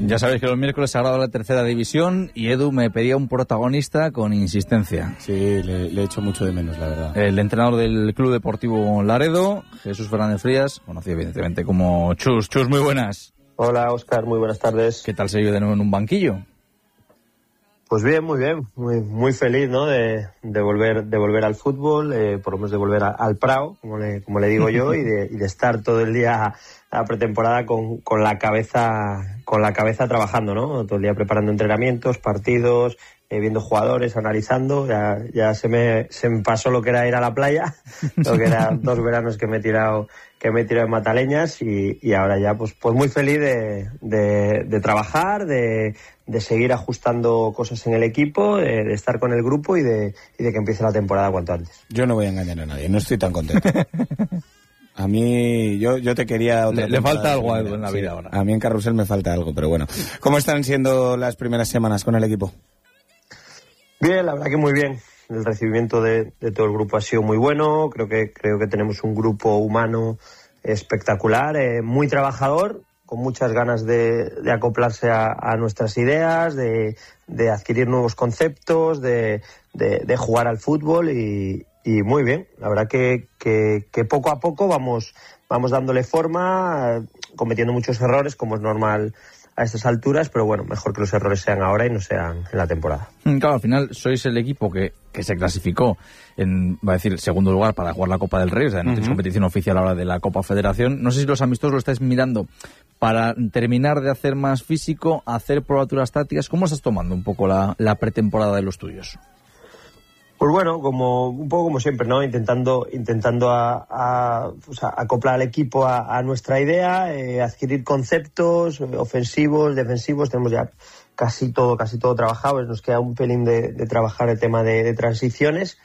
Ya sabéis que los miércoles se graba la tercera división y Edu me pedía un protagonista con insistencia. Sí, le echo mucho de menos, la verdad. El entrenador del Club Deportivo Laredo, Jesús Fernández Frías, conocido evidentemente como Chus. Chus, muy buenas. Hola, Óscar, muy buenas tardes. ¿Qué tal se vive de nuevo en un banquillo? Pues bien, muy feliz, ¿no? De volver al fútbol, por lo menos de volver al Prado, como le digo yo, y de estar todo el día a la pretemporada con la cabeza trabajando, ¿no? Todo el día preparando entrenamientos, partidos, viendo jugadores, analizando. Ya se me pasó lo que era ir a la playa, lo que eran 2 veranos que me he tirado en Mataleñas, y ahora ya pues muy feliz de trabajar, de seguir ajustando cosas en el equipo, de estar con el grupo y de que empiece la temporada cuanto antes. Yo no voy a engañar a nadie, no estoy tan contento. A mí, yo te quería... Le falta algo a Edu en la vida ahora. A mí en Carrusel me falta algo, pero bueno. ¿Cómo están siendo las primeras semanas con el equipo? Bien, la verdad que muy bien. El recibimiento de todo el grupo ha sido muy bueno. Creo que tenemos un grupo humano espectacular, muy trabajador, con muchas ganas de acoplarse a nuestras ideas, de adquirir nuevos conceptos, de jugar al fútbol y muy bien. La verdad que poco a poco vamos dándole forma, cometiendo muchos errores, como es normal a estas alturas, pero bueno, mejor que los errores sean ahora y no sean en la temporada. Claro, al final sois el equipo que se clasificó en, segundo lugar para jugar la Copa del Rey, o sea, no tenéis competición oficial ahora de la Copa Federación. No sé si los amistosos lo estáis mirando para terminar de hacer más físico, hacer probaturas tácticas. ¿Cómo estás tomando un poco la pretemporada de los tuyos? Pues bueno, un poco como siempre, ¿no? Intentando acoplar al equipo a nuestra idea, adquirir conceptos ofensivos, defensivos. Tenemos ya casi todo trabajado. Nos queda un pelín de trabajar el tema de transiciones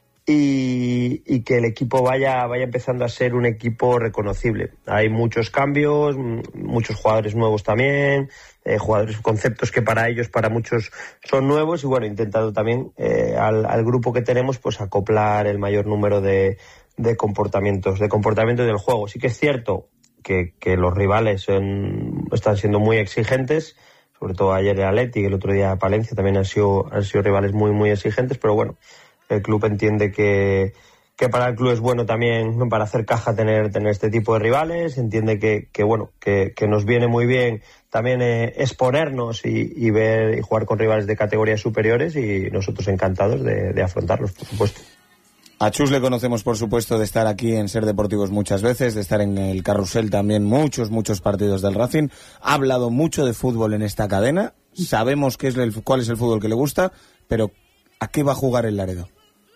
y que el equipo vaya empezando a ser un equipo reconocible. Hay muchos cambios, muchos jugadores nuevos también, conceptos que para ellos, para muchos, son nuevos, y bueno, intentando también al grupo que tenemos pues acoplar el mayor número de comportamientos del juego. Sí que es cierto que los rivales están siendo muy exigentes, sobre todo ayer el Athletic y el otro día Palencia también han sido rivales muy exigentes, pero bueno, el club entiende que para el club es bueno también, para hacer caja, tener este tipo de rivales. Entiende que nos viene muy bien también exponernos y ver y jugar con rivales de categorías superiores, y nosotros encantados de afrontarlos, por supuesto. A Chus le conocemos, por supuesto, de estar aquí en Ser Deportivos muchas veces, de estar en el Carrusel también muchos partidos del Racing. Ha hablado mucho de fútbol en esta cadena. Sabemos cuál es el fútbol que le gusta, pero ¿a qué va a jugar el Laredo?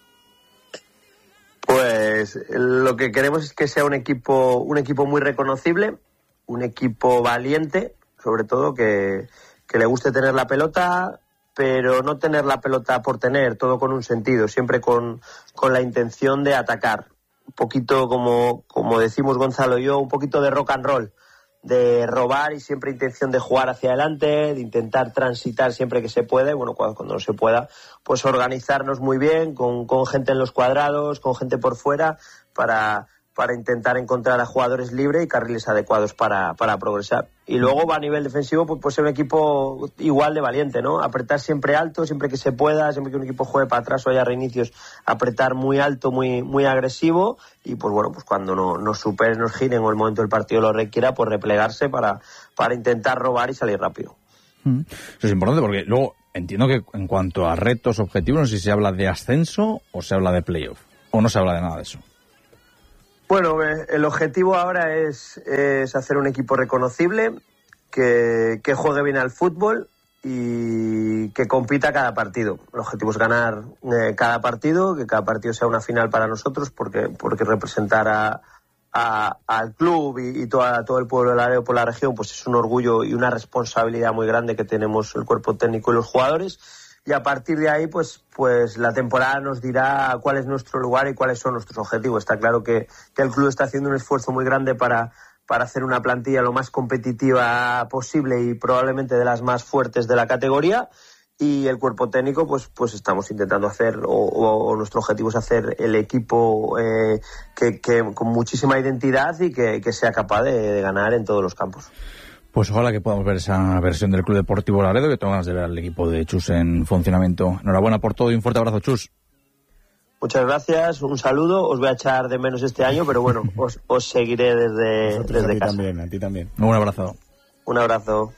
Pues lo que queremos es que sea un equipo muy reconocible, un equipo valiente, sobre todo que le guste tener la pelota, pero no tener la pelota por tener, todo con un sentido, siempre con la intención de atacar. Un poquito como decimos Gonzalo y yo, un poquito de rock and roll, de robar y siempre intención de jugar hacia adelante, de intentar transitar siempre que se puede. Bueno, cuando no se pueda, pues organizarnos muy bien, con gente en los cuadrados, con gente por fuera, para intentar encontrar a jugadores libres y carriles adecuados para progresar. Y luego a nivel defensivo, pues ser un equipo igual de valiente, ¿no? Apretar siempre alto, siempre que se pueda, siempre que un equipo juegue para atrás o haya reinicios, apretar muy alto, muy agresivo, y pues bueno, pues cuando nos superen, nos giren o el momento del partido lo requiera, pues replegarse para intentar robar y salir rápido. Eso es importante, porque luego entiendo que en cuanto a retos, objetivos, no sé si se habla de ascenso o se habla de playoff, o no se habla de nada de eso. Bueno, el objetivo ahora es hacer un equipo reconocible, que juegue bien al fútbol y que compita cada partido. El objetivo es ganar cada partido, que cada partido sea una final para nosotros, porque representar al club y todo el pueblo de Laredo por la región, pues es un orgullo y una responsabilidad muy grande que tenemos el cuerpo técnico y los jugadores. Y a partir de ahí, pues la temporada nos dirá cuál es nuestro lugar y cuáles son nuestros objetivos. Está claro que el club está haciendo un esfuerzo muy grande para hacer una plantilla lo más competitiva posible y probablemente de las más fuertes de la categoría. Y el cuerpo técnico, pues estamos intentando hacer, o nuestro objetivo es hacer el equipo que con muchísima identidad y que sea capaz de ganar en todos los campos. Pues ojalá que podamos ver esa versión del Club Deportivo Laredo, que tengo ganas de ver al equipo de Chus en funcionamiento. Enhorabuena por todo y un fuerte abrazo, Chus. Muchas gracias, un saludo. Os voy a echar de menos este año, pero bueno, os seguiré desde casa. También, a ti también. Un abrazo. Un abrazo.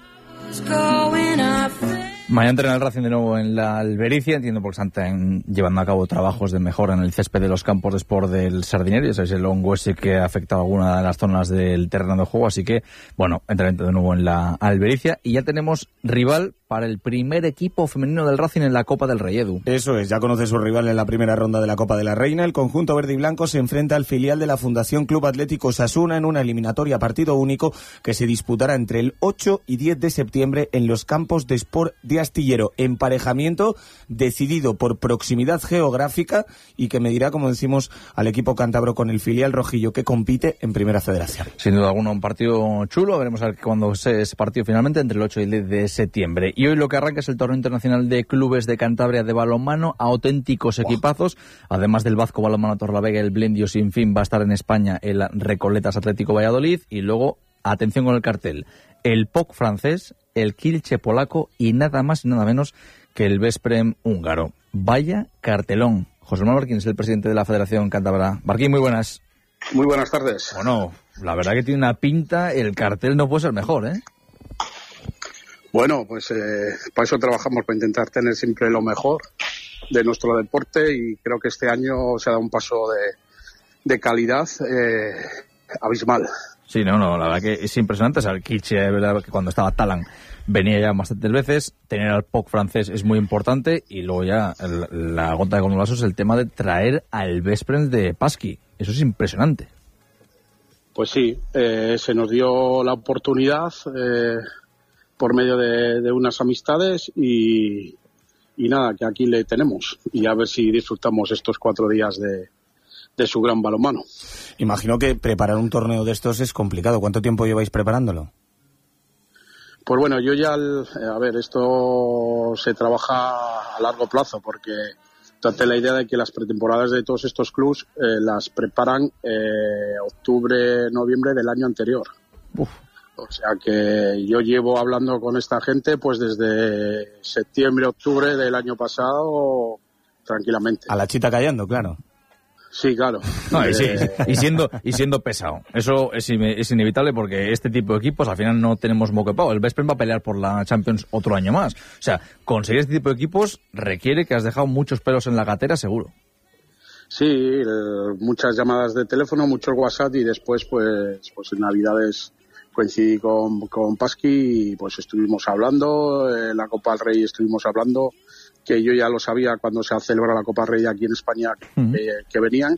Mañana entrena el Racing de nuevo en la Albericia, entiendo porque están llevando a cabo trabajos de mejora en el césped de los campos de sport del Sardinero, ya sabéis el hongo ese que ha afectado a alguna de las zonas del terreno de juego, así que, bueno, entrenamiento de nuevo en la Albericia y ya tenemos rival para el primer equipo femenino del Racing en la Copa del Rey, Edu. Eso es, ya conoce su rival en la primera ronda de la Copa de la Reina. El conjunto verde y blanco se enfrenta al filial de la Fundación Club Atlético Osasuna en una eliminatoria partido único que se disputará entre el 8 y 10 de septiembre en los campos de Sport de Astillero. Emparejamiento decidido por proximidad geográfica y que medirá, como decimos, al equipo cántabro con el filial rojillo que compite en Primera Federación. Sin duda alguna, un partido chulo. Veremos a ver cuándo sea ese partido finalmente entre el 8 y el 10 de septiembre. Y hoy lo que arranca es el torneo internacional de clubes de Cantabria de balonmano, auténticos equipazos. Además del Vasco Balonmano Torlavega, el Blendio Sinfín va a estar en España el Recoletas Atlético Valladolid. Y luego, atención con el cartel, el POC francés, el Kielce polaco y nada más y nada menos que el Veszprém húngaro. Vaya cartelón. José Manuel Barquín es el presidente de la Federación Cántabra. Barquín, muy buenas. Muy buenas tardes. Bueno, la verdad que tiene una pinta, el cartel no puede ser mejor, ¿eh? Bueno, pues para eso trabajamos, para intentar tener siempre lo mejor de nuestro deporte y creo que este año se ha dado un paso de calidad abismal. Sí, no, la verdad que es impresionante. O sea, el Kielce, verdad que cuando estaba Talan venía ya bastantes veces. Tener al POC francés es muy importante y luego ya la gota de condolazo es el tema de traer al Veszprém de Pasqui. Eso es impresionante. Pues sí, se nos dio la oportunidad por medio de unas amistades y nada, que aquí le tenemos y a ver si disfrutamos estos 4 días de su gran balonmano. Imagino que preparar un torneo de estos es complicado. ¿Cuánto tiempo lleváis preparándolo? Pues bueno, yo ya, a ver, esto se trabaja a largo plazo porque trate la idea de que las pretemporadas de todos estos clubs las preparan octubre, noviembre del año anterior. Uf. O sea que yo llevo hablando con esta gente pues desde septiembre, octubre del año pasado tranquilamente. A la chita callando, claro. Sí, claro. No, y siendo pesado. Eso es inevitable porque este tipo de equipos al final no tenemos moco de pavo. El Veszprém va a pelear por la Champions otro año más. O sea, conseguir este tipo de equipos requiere que has dejado muchos pelos en la gatera, seguro. Sí, muchas llamadas de teléfono, muchos WhatsApp y después pues en Navidades coincidí con Pasqui y pues estuvimos hablando, en la Copa del Rey estuvimos hablando, que yo ya lo sabía cuando se celebra la Copa del Rey aquí en España que venían,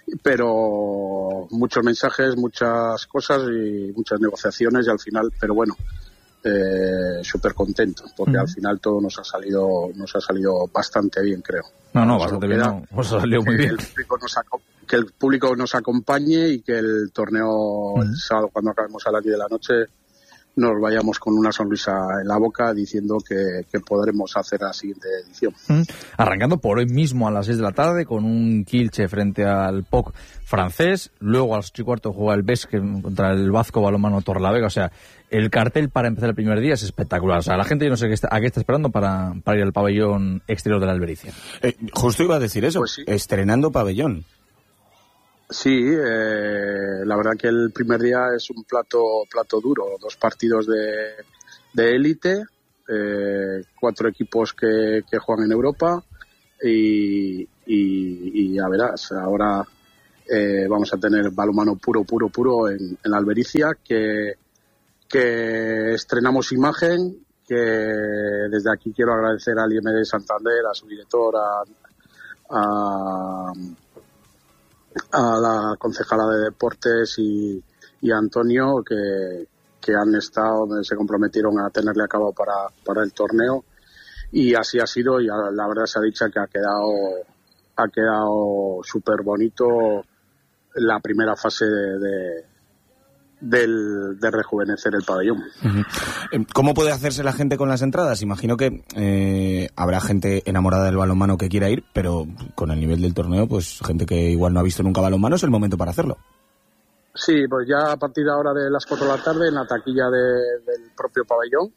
pero muchos mensajes, muchas cosas y muchas negociaciones y al final, pero bueno, súper contento porque al final todo nos ha salido bastante bien, creo. No, bastante bien, no, os ha salido muy bien. Que el público nos acompañe y que el torneo el sábado cuando acabemos a las 10 de la noche nos vayamos con una sonrisa en la boca diciendo que podremos hacer la siguiente edición. Arrancando por hoy mismo a las 6 de la tarde con un Kielce frente al POC francés, luego a las 8:15 juega el Veszprém contra el Vasco Balonmano Torlavega. O sea, el cartel para empezar el primer día es espectacular. O sea, la gente yo no sé a qué está esperando para ir al pabellón exterior de la Albericia. Justo iba a decir eso, pues sí. Estrenando pabellón. Sí, la verdad que el primer día es un plato duro, 2 partidos de élite, 4 equipos que juegan en Europa y ya verás, ahora vamos a tener balonmano puro en la Albericia, que estrenamos imagen, que desde aquí quiero agradecer al IMD Santander, a su director, a la concejala de deportes y a Antonio que han estado, se comprometieron a tenerle a cabo para el torneo y así ha sido y la verdad se ha dicho que ha quedado súper bonito la primera fase de rejuvenecer el pabellón. ¿Cómo puede hacerse la gente con las entradas? Imagino que habrá gente enamorada del balonmano que quiera ir, pero con el nivel del torneo, pues gente que igual no ha visto nunca balonmano, es el momento para hacerlo. Sí, pues ya a partir de ahora de las 4 de la tarde en la taquilla del propio pabellón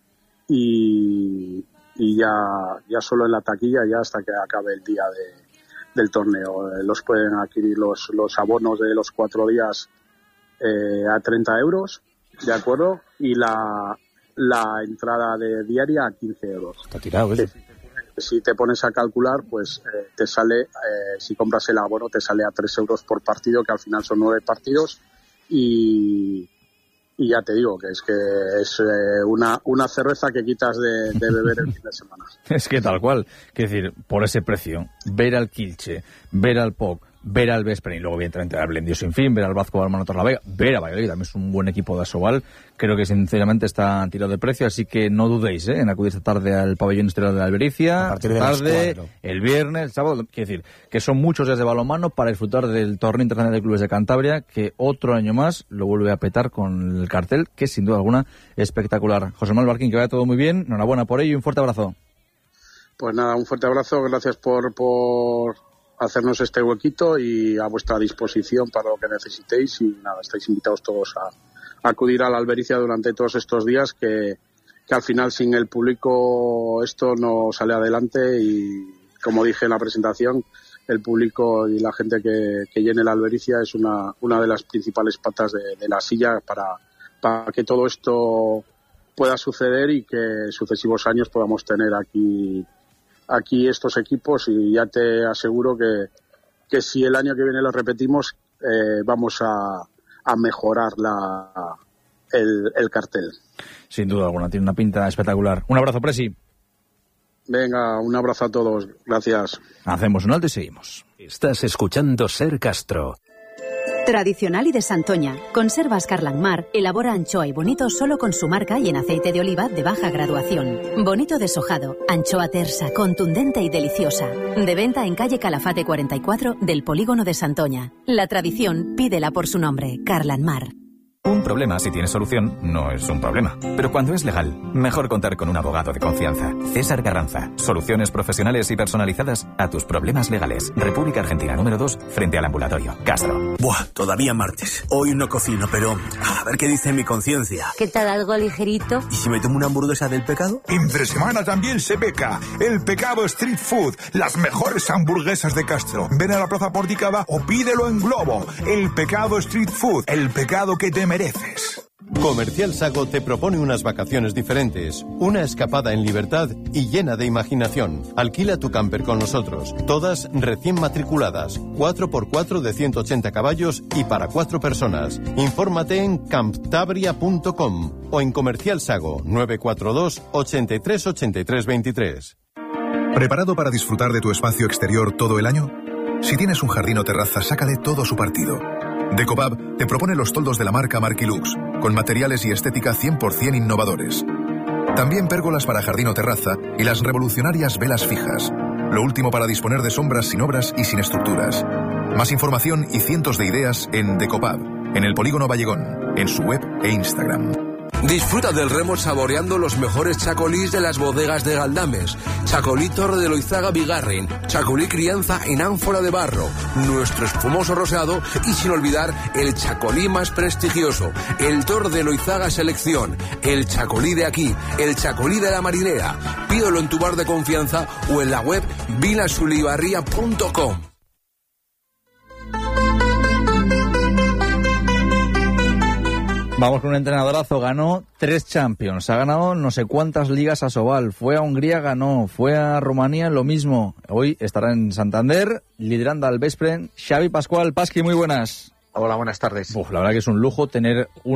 y ya solo en la taquilla ya hasta que acabe el día del torneo. Los pueden adquirir los abonos de los 4 días a 30 euros, ¿de acuerdo? Y la entrada diaria a 15 euros. Está tirado eso. Si te pones a calcular, pues te sale, si compras el abono, te sale a 3 euros por partido, que al final son 9 partidos. Y ya te digo que es una cerveza que quitas de beber el fin de semana. Es que tal cual. Quiero decir, por ese precio, ver al Kielce, ver al POC, ver al Veszprém y luego evidentemente al Blendio sin fin, ver al Vazco Balonmano Torlavega, ver a Valladolid, también es un buen equipo de Asobal. Creo que sinceramente está tirado de precio, así que no dudéis en acudir esta tarde al pabellón exterior de la Albericia, a partir de tarde, las 4. el viernes, el sábado. Quiero decir, que son muchos días de balonmano para disfrutar del torneo internacional de clubes de Cantabria, que otro año más lo vuelve a petar con el cartel, que es sin duda alguna espectacular. José Manuel Barquín, que vaya todo muy bien, enhorabuena por ello y un fuerte abrazo. Pues nada, un fuerte abrazo, gracias por hacernos este huequito y a vuestra disposición para lo que necesitéis y nada, estáis invitados todos a acudir a la Albericia durante todos estos días que al final sin el público esto no sale adelante y como dije en la presentación, el público y la gente que llene la Albericia es una de las principales patas de la silla para que todo esto pueda suceder y que en sucesivos años podamos tener aquí estos equipos y ya te aseguro que si el año que viene lo repetimos vamos a mejorar el cartel. Sin duda alguna, tiene una pinta espectacular. Un abrazo, Presi. Venga, un abrazo a todos. Gracias. Hacemos un alto y seguimos. Estás escuchando Ser Castro. Tradicional y de Santoña, Conservas Carlanmar elabora anchoa y bonito solo con su marca y en aceite de oliva de baja graduación. Bonito deshojado, anchoa tersa, contundente y deliciosa. De venta en calle Calafate 44 del Polígono de Santoña. La tradición, pídela por su nombre, Carlanmar. Un problema, si tiene solución, no es un problema. Pero cuando es legal, mejor contar con un abogado de confianza. César Carranza. Soluciones profesionales y personalizadas a tus problemas legales. República Argentina número 2, frente al ambulatorio. Castro. Buah, todavía martes. Hoy no cocino, pero a ver qué dice mi conciencia. ¿Qué tal, algo ligerito? ¿Y si me tomo una hamburguesa del pecado? Entre semana también se peca. El Pecado Street Food. Las mejores hamburguesas de Castro. Ven a la Plaza Porticada o pídelo en Globo. El Pecado Street Food. El pecado que te mereces. Comercial Sago te propone unas vacaciones diferentes, una escapada en libertad y llena de imaginación. Alquila tu camper con nosotros, todas recién matriculadas, 4x4 de 180 caballos y para 4 personas. Infórmate en camptabria.com o en Comercial Sago 942 83 83 23. ¿Preparado para disfrutar de tu espacio exterior todo el año? Si tienes un jardín o terraza, sácale todo su partido. Decopab te propone los toldos de la marca Marquilux, con materiales y estética 100% innovadores. También pérgolas para jardín o terraza y las revolucionarias velas fijas. Lo último para disponer de sombras sin obras y sin estructuras. Más información y cientos de ideas en Decopab, en el Polígono Vallegón, en su web e Instagram. Disfruta del remo saboreando los mejores chacolís de las bodegas de Galdames. Chacolí Torre de Loizaga Bigarren, chacolí crianza en ánfora de barro, nuestro espumoso rosado y sin olvidar el chacolí más prestigioso, el Torre de Loizaga Selección, el chacolí de aquí, el chacolí de la marinera. Pídelo en tu bar de confianza o en la web vinasulibarria.com. Vamos con un entrenadorazo, ganó 3 Champions, ha ganado no sé cuántas ligas a Sobal, fue a Hungría, ganó, fue a Rumanía, lo mismo. Hoy estará en Santander, liderando al Veszprém, Xavi Pascual. Pasqui, muy buenas. Hola, buenas tardes. La verdad que es un lujo tener un